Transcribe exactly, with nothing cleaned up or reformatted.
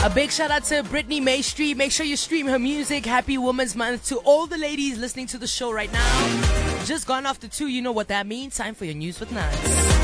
A big shout out to Brittany Maystreet. Make sure you stream her music. Happy Women's Month to all the ladies listening to the show right now. Just gone after two, you know what that means. Time for your news with Naz.